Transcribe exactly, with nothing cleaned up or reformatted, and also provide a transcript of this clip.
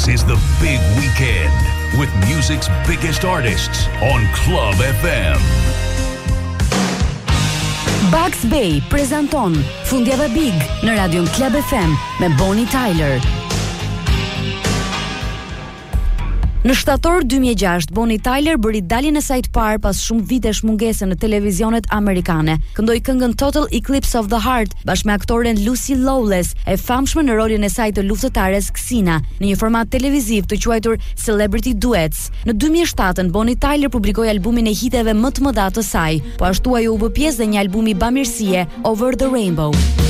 is the big weekend with music's biggest artists on Club F M. Bugs Bay prezanton Fundjava Big në radion Club F M me Bonnie Tyler. Në shtator dy mijë e gjashtë, Bonnie Tyler bëri daljen e saj të parë pas shumë vitesh mungese në televizionet amerikane. Këndoi këngën Total Eclipse of the Heart bashkë me aktoren Lucy Lawless, e famshme në rolin e saj të luftëtares Xena, në një format televiziv të quajtur Celebrity Duets. Në dy mijë e shtatë, Bonnie Tyler publikoi albumin e hiteve më të mëdha të saj, po ashtu ajo u bë pjesë dhe një albumi bamirësie, Over the Rainbow.